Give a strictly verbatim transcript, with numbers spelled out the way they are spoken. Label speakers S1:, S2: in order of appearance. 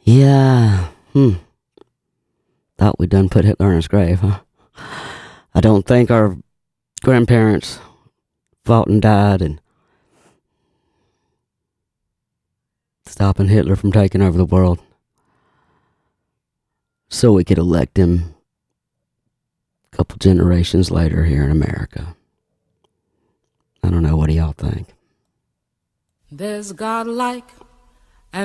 S1: Yeah, hmm. Thought we done put Hitler in his grave, huh? I don't think our grandparents fought and died and stopping Hitler from taking over the world so we could elect him a couple generations later here in America. I don't know, what do y'all think?
S2: There's God like